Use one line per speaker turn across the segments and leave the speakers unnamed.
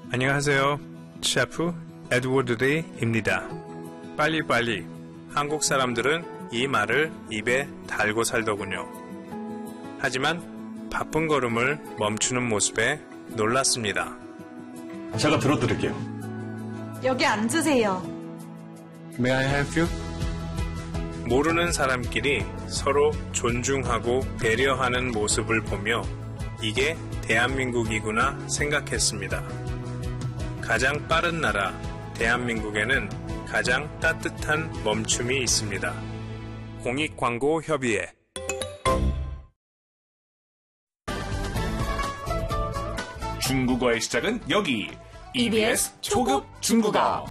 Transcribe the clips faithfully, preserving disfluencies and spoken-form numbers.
안녕하세요. 셰프 에드워드 데이입니다. 빨리빨리. 한국 사람들은 이 말을 입에 달고 살더군요. 하지만 바쁜 걸음을 멈추는 모습에 놀랐습니다.
제가 들어드릴게요.
여기 앉으세요.
May I help you? 모르는 사람끼리 서로 존중하고 배려하는 모습을 보며 이게 대한민국이구나 생각했습니다. 가장 빠른 나라 대한민국에는 가장 따뜻한 멈춤이 있습니다. 공익광고협의회.
중국어의 시작은 여기 이비에스 초급 중국어.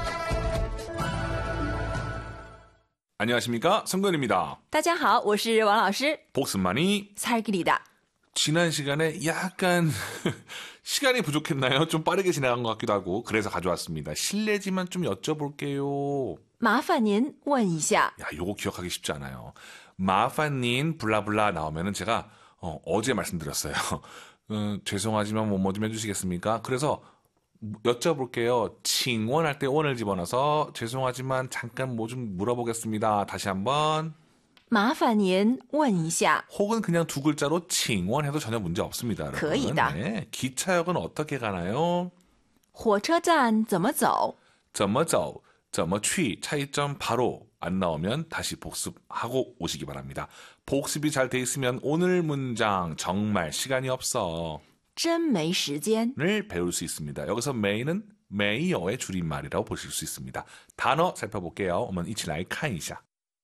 안녕하십니까, 성근입니다.
大家好，我是王老师。
복습만이
살길이다.
지난 시간에 약간 시간이 부족했나요? 좀 빠르게 지나간 것 같기도 하고 그래서 가져왔습니다. 실례지만 좀 여쭤볼게요.
麻烦您问一下.
야, 요거 기억하기 쉽지 않아요. 마파닌 블라블라 나오면은 제가 어, 어제 말씀드렸어요. 어, 죄송하지만 뭐 뭐 좀 해주시겠습니까? 그래서 여쭤볼게요. 칭원할 때 원을 집어넣어서 죄송하지만 잠깐 뭐 좀 물어보겠습니다. 다시 한번.
麻烦您问一下.
혹은 그냥 두 글자로 칭원 해도 전혀 문제 없습니다. 여러분.
可以的.
네, 기차역은 어떻게 가나요?
火车站怎么走?
怎么走?怎么去? 차이점 바로 안 나오면 다시 복습하고 오시기 바랍니다. 복습이 잘 돼 있으면 오늘 문장 정말 시간이 없어.
真没时间.
를 배울 수 있습니다. 여기서 메이는 메이어의 줄임말이라고 보실 수 있습니다. 단어 살펴볼게요. 我们一起来看一下.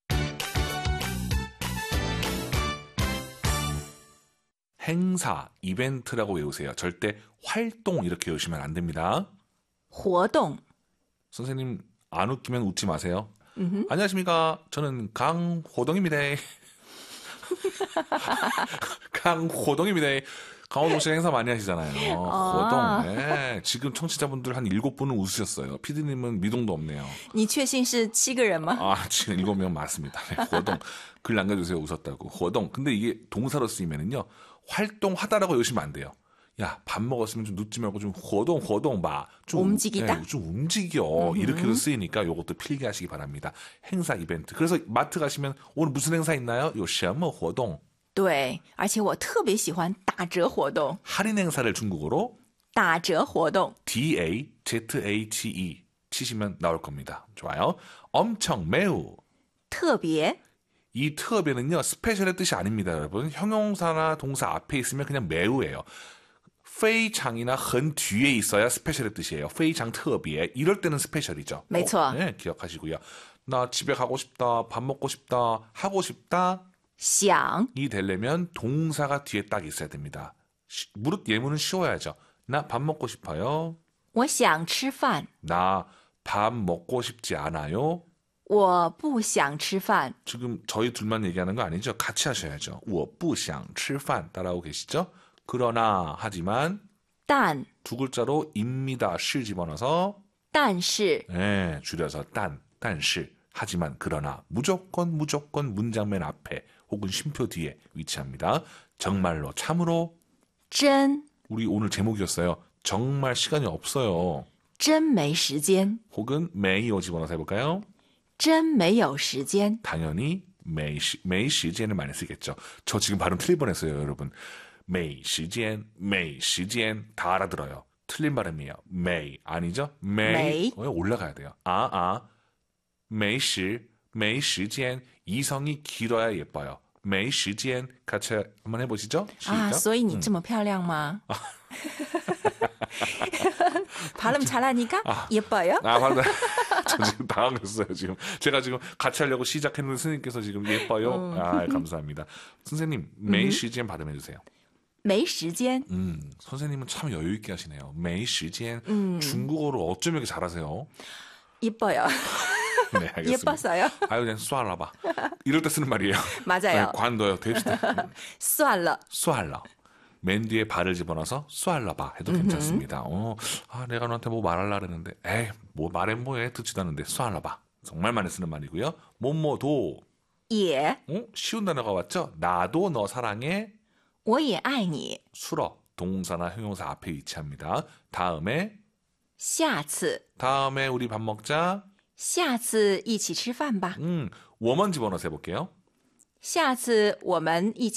행사, 이벤트라고 외우세요. 절대 활동 이렇게 외우시면 안 됩니다.
活动.
선생님 안 웃기면 웃지 마세요. 음흠. 안녕하십니까. 저는 강호동입니다. 강호동입니다. 강호동 씨 행사 많이 하시잖아요.
아.
호동. 네. 지금 청취자분들 한 일곱 분은 웃으셨어요. 피디님은 미동도 없네요.
你确信是七个人吗?
아, 지금 일곱 명 맞습니다. 네, 호동. 글 남겨주세요. 웃었다고. 호동. 근데 이게 동사로 쓰이면은요. 활동하다라고 외우시면 안 돼요. 야, 밥 먹었으면 좀 눕지 말고 좀 호동, 호동 봐. 좀
움직이다?
네, 좀 움직여.
음흠.
이렇게도 쓰이니까 요것도 필기하시기 바랍니다. 행사, 이벤트. 그래서 마트 가시면 오늘 무슨 행사 있나요? 요, 什么活动?
对，而且我特别喜欢打折活动.
할인 행사를 중국어로
打折活动.
디 에이 지 에이치 이 치시면 나올 겁니다. 좋아요. 엄청, 매우.
特别.
이 특별은요, 스페셜의 뜻이 아닙니다, 여러분. 형용사나 동사 앞에 있으면 그냥 매우예요. 非常이나 很 뒤에 있어야 스페셜의 뜻이에요. 非常特别. 이럴 때는 스페셜이죠.
没错.
네, 기억하시고요. 나 집에 가고 싶다, 밥 먹고 싶다, 하고 싶다.
想.
이 되려면 동사가 뒤에 딱 있어야 됩니다. 시, 무릇 예문은 쉬워야죠. 나 밥 먹고 싶어요.
我想吃饭.
나 밥 먹고 싶지 않아요.
我不想吃饭.
지금 저희 둘만 얘기하는 거 아니죠? 같이 하셔야죠. 我不想吃饭 따라오고 계시죠? 그러나, 하지만
但.
두 글자로 입니다. 실 집어넣어서
但是.
네, 줄여서 단, 但是, 하지만, 그러나 무조건 무조건 문장 맨 앞에 혹은 쉼표 뒤에 위치합니다. 정말로, 참으로.
真.
우리 오늘 제목이었어요. 정말 시간이 없어요.
真没时间.
혹은 메이오 집어넣어서 해볼까요?
真没有时间.
당연히 메이, 메이 시간을 많이 쓰겠죠. 저 지금 발음 틀릴 뻔했어요, 여러분. 메이 시간, 메이 시간 다 알아들어요. 틀린 발음이에요. 메이 아니죠? 메이,
메이.
어, 올라가야 돼요. 아, 아. 메이 시, 메이 시간 이성이 길어야 예뻐요. 메이 시간 같이 한번 해보시죠. 시작.
啊，所以你这么漂亮吗? 발음 잘하니까 예뻐요?
아, 맞아요. 저 지금 당황했어요, 지금. 제가 지금 같이 하려고 시작했는데 선생님께서 지금 예뻐요?
음.
아, 감사합니다. 선생님, 메이 시간 발음해주세요.
没时间.
음, 선생님은 참 여유 있게 하시네요. 메이 시간
음.
중국어로 어쩜 이렇게 잘하세요?
예뻐요.
네, 알겠습니다.
예뻤어요?
아유, 그냥 쏴라봐. 이럴 때 쓰는 말이에요.
맞아요.
네, 관둬요. 됩시다.
算了.
쏴라. 맨 뒤에 발을 집어넣어서 쏴라봐 해도 괜찮습니다. 어, 아, 내가 너한테 뭐 말하려고 그랬는데, 에이, 뭐 말해 뭐해 듣지도 않는데 쏴라봐. 정말 많이 쓰는 말이고요. 뭐뭐도.
예.
어? 쉬운 단어가 왔죠? 나도 너 사랑해.
我也爱你.
수러. 동사나 형용사 앞에 위치합니다. 다음에
下次
다음에 우리 밥 먹자.
下次一起吃饭吧
음, 워먼 집어넣어서 해볼게요.
下次我们一起